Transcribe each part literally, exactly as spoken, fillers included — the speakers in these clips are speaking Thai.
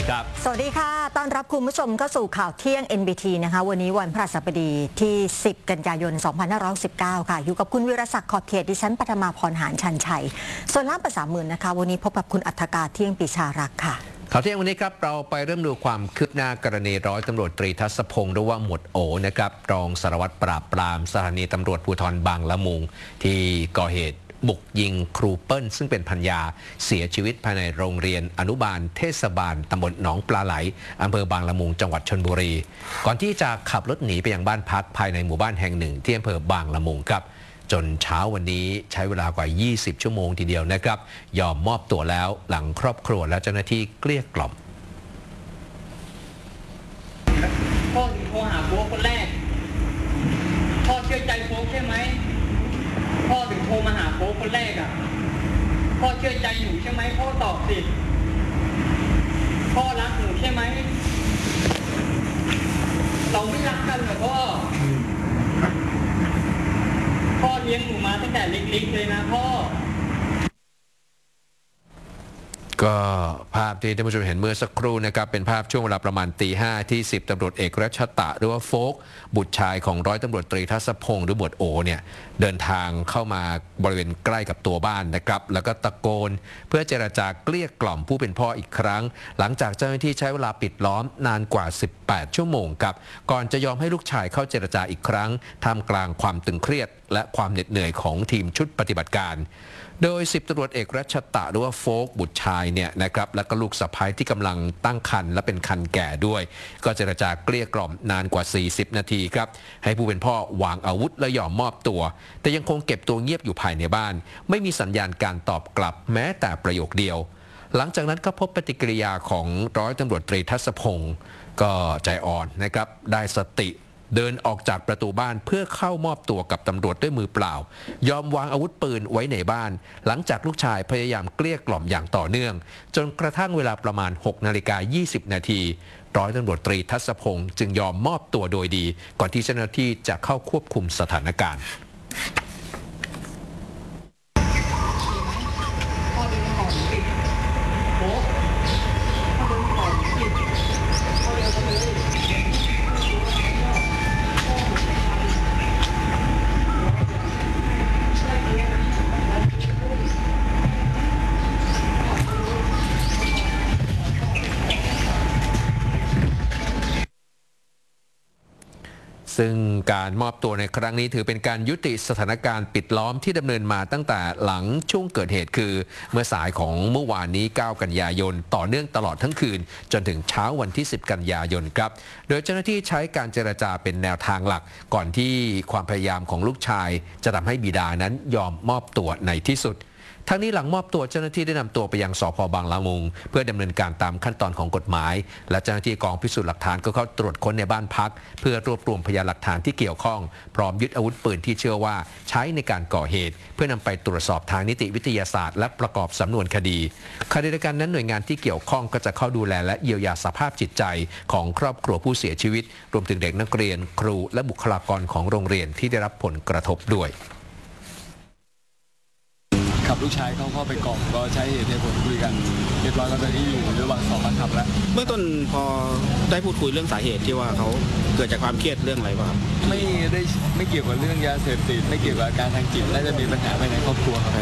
ครับสวัสดีค่ะต้อนรับคุณผู้ชมเข้าสู่ข่าวเที่ยง เอ็น บี ที นะคะวันนี้วันพฤหัสบดีที่สิบกันยายนสองพันห้าร้อยสิบเก้าค่ะอยู่กับคุณวิรศักดิ์ขอบเขตดิฉันปฐมาพรหานชันชัยส่วนล่ามภาษาหมื่นนะคะวันนี้พบกับคุณอัฐกาเที่ยงปีชารักษ์ค่ะข่าวเที่ยงวันนี้ครับเราไปเริ่มดูความคืบหน้ากรณีร้อยตำรวจตรีทัศพงศ์หรือว่าหมวดโอนะครับรองสารวัตรปราบปรามสถานีตำรวจภูธรบางละมุงที่ก่อเหตุบุกยิงครูเปิ้ลซึ่งเป็นภรรยาเสียชีวิตภายในโรงเรียนอนุบาลเทศบาลตำบลหนองปลาไหลอำเภอบางละมุงจังหวัดชลบุรีก่อนที่จะขับรถหนีไปยังบ้านพักภายในหมู่บ้านแห่งหนึ่งที่อำเภอบางละมุงครับจนเช้าวันนี้ใช้เวลากว่ายี่สิบชั่วโมงทีเดียวนะครับยอมมอบตัวแล้วหลังครอบครัวและเจ้าหน้าที่เกลี้ยกล่อมพ่อถึงโทรหาโฟกคนแรกพ่อเชื่อใจโฟกใช่ไหมพ่อถึงโทรมาหาโฟกคนแรกอ่ะพ่อเชื่อใจหนูใช่ไหมพ่อตอบสิพ่อรักหนูใช่ไหมเราไม่รักกันเหรอพ่อพ่อเลี้ยงหนูมาตั้งแต่เล็กๆเลยนะพ่อก็ภาพที่ท่านผู้ชมเห็นเมื่อสักครู่นะครับเป็นภาพช่วงเวลาประมาณตีห้าที่สิบตำรวจเอกรัชตะหรือว่าโฟกบุตรชายของร้อยตำรวจตรีทัศพงศ์หรือหมวดโอเนี่ยเดินทางเข้ามาบริเวณใกล้กับตัวบ้านนะครับแล้วก็ตะโกนเพื่อเจรจาเกลี้ยกล่อมผู้เป็นพ่ออีกครั้งหลังจากเจ้าหน้าที่ใช้เวลาปิดล้อมนานกว่าสิบแปดชั่วโมงครับก่อนจะยอมให้ลูกชายเข้าเจรจาอีกครั้งท่ามกลางความตึงเครียดและความเหน็ดเหนื่อยของทีมชุดปฏิบัติการโดยสิบตำรวจเอกรัชตะหรือว่าโฟกบุตรชายเนี่ยนะครับและก็ลูกสะใภ้ที่กำลังตั้งครรภ์และเป็นครรภ์แก่ด้วยก็เจรจาเกลี้ยกล่อมนานกว่าสี่สิบนาทีครับให้ผู้เป็นพ่อวางอาวุธและยอมมอบตัวแต่ยังคงเก็บตัวเงียบอยู่ภายในบ้านไม่มีสัญญาณการตอบกลับแม้แต่ประโยคเดียวหลังจากนั้นก็พบปฏิกิริยาของร้อยตำรวจตรีทัศพงศ์ก็ใจอ่อนนะครับได้สติเดินออกจากประตูบ้านเพื่อเข้ามอบตัวกับตำรวจด้วยมือเปล่ายอมวางอาวุธปืนไว้ในบ้านหลังจากลูกชายพยายามเกลี้ยกล่อมอย่างต่อเนื่องจนกระทั่งเวลาประมาณหกนาฬิกายี่สิบนาทีร้อยตำรวจตรีทัศพงศ์จึงยอมมอบตัวโดยดีก่อนที่เจ้าหน้าที่จะเข้าควบคุมสถานการณ์ซึ่งการมอบตัวในครั้งนี้ถือเป็นการยุติสถานการณ์ปิดล้อมที่ดำเนินมาตั้งแต่หลังช่วงเกิดเหตุคือเมื่อสายของเมื่อวานนี้เก้ากันยายนต่อเนื่องตลอดทั้งคืนจนถึงเช้าวันที่สิบกันยายนครับโดยเจ้าหน้าที่ใช้การเจรจาเป็นแนวทางหลักก่อนที่ความพยายามของลูกชายจะทำให้บิดานั้นยอมมอบตัวในที่สุดทั้งนี้หลังมอบตัวเจ้าหน้าที่ได้นำตัวไปยังสภ.บางละมุงเพื่อดำเนินการตามขั้นตอนของกฎหมายและเจ้าหน้าที่กองพิสูจน์หลักฐานก็เข้าตรวจค้นในบ้านพักเพื่อรวบรวมพยานหลักฐานที่เกี่ยวข้องพร้อมยึดอาวุธปืนที่เชื่อว่าใช้ในการก่อเหตุเพื่อนำไปตรวจสอบทางนิติวิทยาศาสตร์และประกอบสำนวนคดีขณะเดียวกันนั้นหน่วยงานที่เกี่ยวข้องก็จะเข้าดูแลและเยียวยาสภาพจิตใจของครอบครัวผู้เสียชีวิตรวมถึงเด็กนักเรียนครูและบุคลากรของโรงเรียนที่ได้รับผลกระทบด้วยกับลูกชายเขาเข้าไปกล่อมก็ใช้เหตุในผลคุยกันเรียบร้อยก็ตอนนี้อยู่ระหว่างสอบปากคำแล้วเบื้องต้นพอได้พูดคุยเรื่องสาเหตุที่ว่าเขาเกิดจากความเครียดเรื่องอะไรบ้างไม่ได้ไม่เกี่ยวกับเรื่องยาเสพติดไม่เกี่ยวกับอาการทางจิตน่าจะมีปัญหาภายในครอบครัวครับ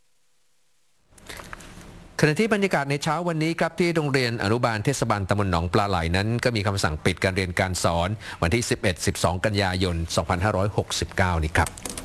ขณะที่บรรยากาศในเช้าวันนี้ครับที่โรงเรียนอนุบาลเทศบาลตำบลหนองปลาไหลนั้นก็มีคำสั่งปิดการเรียนการสอนวันที่สิบเอ็ด สิบสองกันยายนสองพันห้าร้อยหกสิบเก้านี้ครับ